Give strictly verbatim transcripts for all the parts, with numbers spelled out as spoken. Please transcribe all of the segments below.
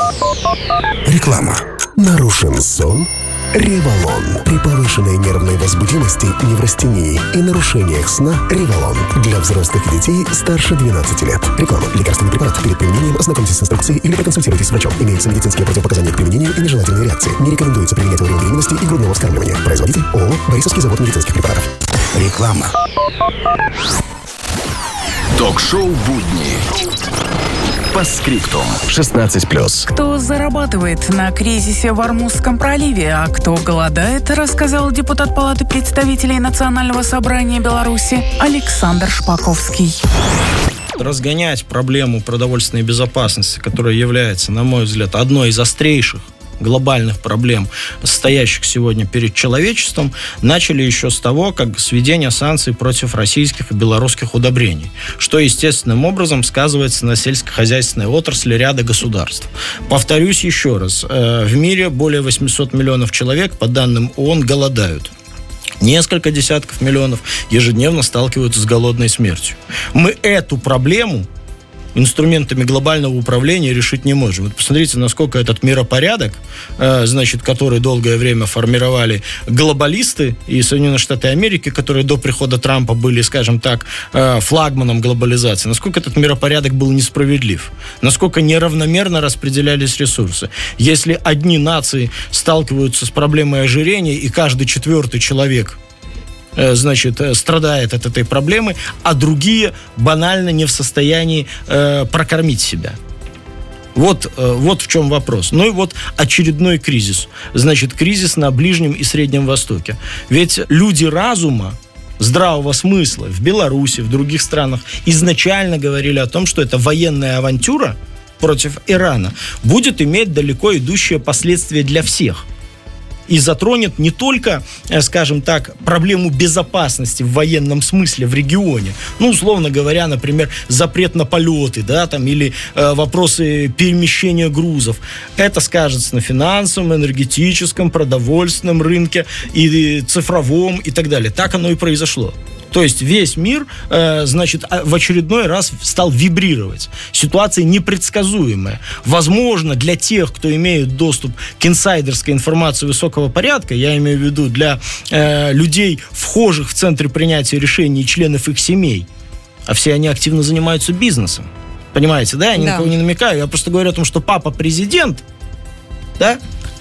Реклама. Нарушен сон? Револон. При повышенной нервной возбудимости, неврастении и нарушениях сна Револон. Для взрослых и детей старше двенадцати лет. Реклама. Лекарственный препарат. Перед применением ознакомьтесь с инструкцией или проконсультируйтесь с врачом. Имеются медицинские противопоказания к применению и нежелательные реакции. Не рекомендуется применять во время беременности и грудного вскармливания. Производитель ООО «Борисовский завод медицинских препаратов». Реклама. Ток-шоу «Будни». По скриптум. шестнадцать плюс. Кто зарабатывает на кризисе в Ормузском проливе, а кто голодает, рассказал депутат Палаты представителей Национального собрания Беларуси Александр Шпаковский. Разгонять проблему продовольственной безопасности, которая является, на мой взгляд, одной из острейших глобальных проблем, стоящих сегодня перед человечеством, начали еще с того, как с введения санкций против российских и белорусских удобрений, что естественным образом сказывается на сельскохозяйственной отрасли ряда государств. Повторюсь еще раз, в мире более восемьсот миллионов человек, по данным ООН, голодают. Несколько десятков миллионов ежедневно сталкиваются с голодной смертью. Мы эту проблему инструментами глобального управления решить не можем. Вот посмотрите, насколько этот миропорядок, э, значит, который долгое время формировали глобалисты и Соединенные Штаты Америки, которые до прихода Трампа были, скажем так, э, флагманом глобализации, насколько этот миропорядок был несправедлив, насколько неравномерно распределялись ресурсы. Если одни нации сталкиваются с проблемой ожирения, и каждый четвертый человек значит, страдает от этой проблемы, а другие банально не в состоянии э, прокормить себя. Вот, э, вот в чем вопрос. Ну и вот очередной кризис. Значит, кризис на Ближнем и Среднем Востоке. Ведь люди разума, здравого смысла в Беларуси, в других странах изначально говорили о том, что это военная авантюра против Ирана будет иметь далеко идущие последствия для всех. И затронет не только, скажем так, проблему безопасности в военном смысле в регионе. Ну, условно говоря, например, запрет на полеты, да, там, или э, вопросы перемещения грузов. Это скажется на финансовом, энергетическом, продовольственном рынке, и цифровом, и так далее. Так оно и произошло. То есть весь мир, э, значит, в очередной раз стал вибрировать. Ситуация непредсказуемая. Возможно, для тех, кто имеет доступ к инсайдерской информации высокого порядка, я имею в виду для э, людей, вхожих в центре принятия решений и членов их семей, а все они активно занимаются бизнесом. Понимаете, да? Я да. никого не намекаю. Я просто говорю о том, что папа президент, да,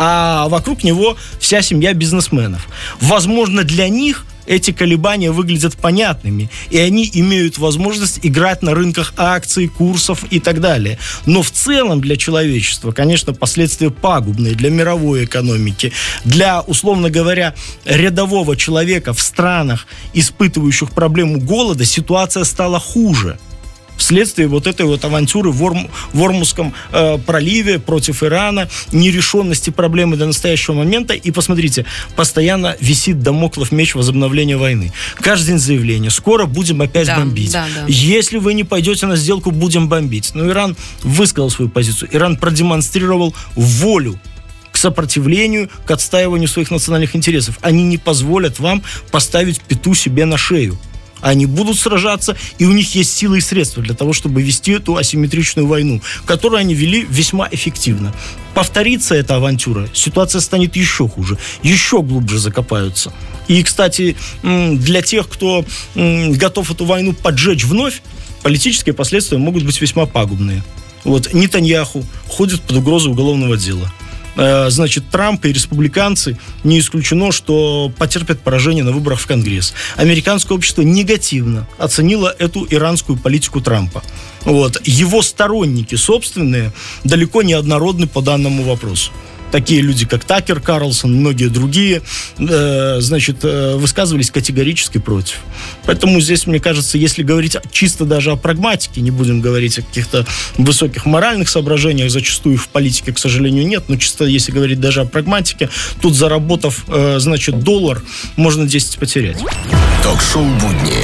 а вокруг него вся семья бизнесменов. Возможно, для них эти колебания выглядят понятными, и они имеют возможность играть на рынках акций, курсов и так далее. Но в целом для человечества, конечно, последствия пагубные для мировой экономики, для, условно говоря, рядового человека в странах, испытывающих проблему голода, ситуация стала хуже. Вследствие вот этой вот авантюры в, Орм, в Ормузском э, проливе против Ирана, нерешенности проблемы до настоящего момента. И посмотрите, постоянно висит дамоклов меч возобновления войны. Каждый день заявление: скоро будем опять да, бомбить. Да, да. Если вы не пойдете на сделку, будем бомбить. Но Иран высказал свою позицию. Иран продемонстрировал волю к сопротивлению, к отстаиванию своих национальных интересов. Они не позволят вам поставить пяту себе на шею. Они будут сражаться, и у них есть силы и средства для того, чтобы вести эту асимметричную войну, которую они вели весьма эффективно. Повторится эта авантюра, ситуация станет еще хуже, еще глубже закопаются. И, кстати, для тех, кто готов эту войну поджечь вновь, политические последствия могут быть весьма пагубные. Вот Нетаньяху ходит под угрозой уголовного дела. Значит, Трамп и республиканцы, не исключено, что потерпят поражение на выборах в Конгресс. Американское общество негативно оценило эту иранскую политику Трампа. Вот. Его сторонники собственные далеко не однородны по данному вопросу. Такие люди, как Такер Карлсон, многие другие, э, значит, э, высказывались категорически против. Поэтому здесь, мне кажется, если говорить чисто даже о прагматике, не будем говорить о каких-то высоких моральных соображениях, зачастую их в политике, к сожалению, нет, но чисто если говорить даже о прагматике, тут, заработав, э, значит, доллар, можно десять потерять. Ток-шоу «Будни».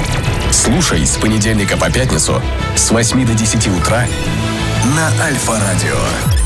Слушай с понедельника по пятницу с восьми до десяти утра на Альфа-радио.